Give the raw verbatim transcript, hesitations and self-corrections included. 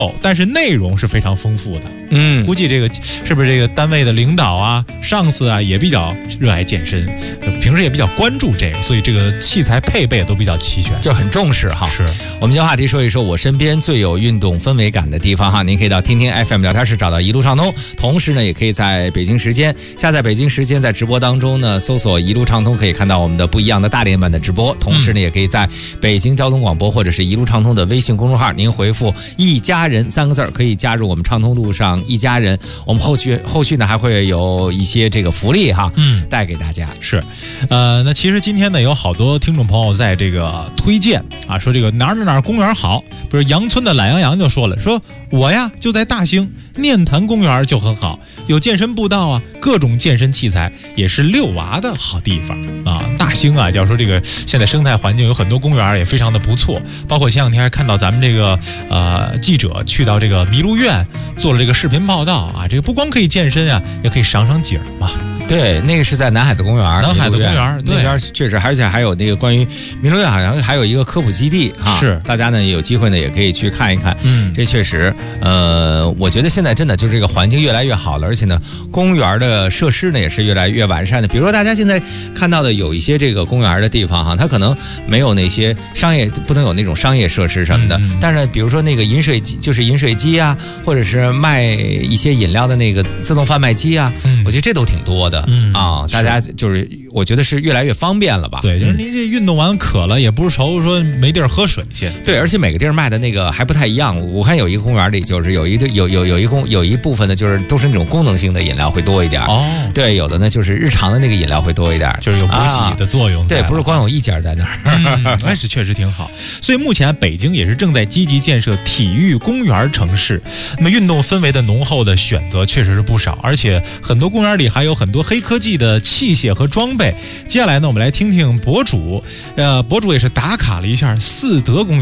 哦，但是内容是非常丰富的。 嗯， 估计这个是不是这个单位的领导啊、上司啊也比较热爱健身，平时也比较关注这个，所以这个器材配备都比较齐全， 就很重视哈。 是， 我们将话题说一说我身边最有运动氛围感的地方哈。您可以到听听 F M 聊天室找到一路畅通，同时呢，也可以在北京时间下载北京时间，在直播当中呢搜索一路畅通，可以看到我们的不一样的大连版的直播。同时呢，也可以在北京交通广播或者是一路畅通的微信公众号，您回复一家人三个字可以加入我们畅通路上一家人。我们后续后续呢还会有一些这个福利哈，嗯，带给大家。 是，呃，那其实今天呢有好多听众朋友在这个推荐啊，说这个哪儿哪儿哪儿公园好，比如杨村的懒羊羊就说了，说我呀就在大兴念坛公园就很好，有健身步道啊，各种健身器材，也是遛娃的好地方啊。大兴啊，要说这个现在生态环境有很多公园也非常的不错，包括前两天还看到咱们这个呃记者去到这个麋鹿苑做了这个视频报道啊，这个不光可以健身啊，也可以赏赏景嘛。 对，那个是在南海子公园， 南海子公园那边确实，而且还有那个关于麋鹿苑好像还有一个科普基地哈， 是大家呢有机会呢也可以去看一看。 嗯， 这确实，呃，我觉得现在真的就是这个环境越来越好了，而且呢，公园的设施呢也是越来越完善的。比如说大家现在看到的有一些这个公园的地方哈，它可能没有那些商业，不能有那种商业设施什么的，嗯、但是比如说那个饮水机，就是饮水机啊，或者是卖一些饮料的那个自动贩卖机啊，嗯、我觉得这都挺多的。嗯啊，大家就是我觉得是越来越方便了吧？ 对，就是你这运动完渴了，也不是愁说没地儿喝水去。 对，而且每个地儿卖的那个还不太一样。我看有一个公园里就是有一个有有有一公有一部分呢，就是都是那种功能性的饮料会多一点。哦，对，有的呢就是日常的那个饮料会多一点， 就是有补给的作用、啊。 对，不是光有一家在那儿， 嗯、那是确实挺好。所以目前北京也是正在积极建设体育公园城市，那么运动氛围的浓厚的选择确实是不少，而且很多公园里还有很多黑科技的器械和装备。接下来呢，我们来听听博主，呃，博主也是打卡了一下四德公园。